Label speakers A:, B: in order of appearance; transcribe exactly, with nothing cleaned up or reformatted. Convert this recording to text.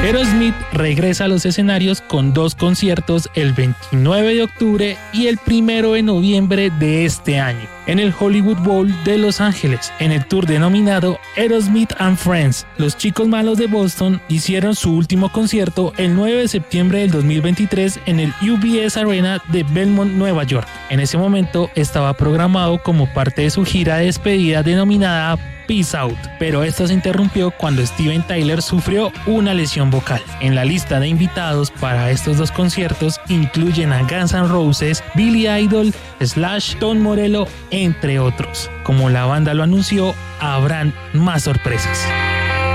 A: Aerosmith regresa a los escenarios con dos conciertos el veintinueve de octubre y el primero de noviembre de este año, en el Hollywood Bowl de Los Ángeles, en el tour denominado Aerosmith and Friends. Los Chicos Malos de Boston hicieron su último concierto el nueve de septiembre del dos mil veintitrés en el U B S Arena de Belmont, Nueva York. En ese momento estaba programado como parte de su gira de despedida denominada Peace Out, pero esto se interrumpió cuando Steven Tyler sufrió una lesión vocal. En la lista de invitados para estos dos conciertos incluyen a Guns N' Roses, Billy Idol, Slash, Tom Morello, entre otros. Como la banda lo anunció, habrán más sorpresas.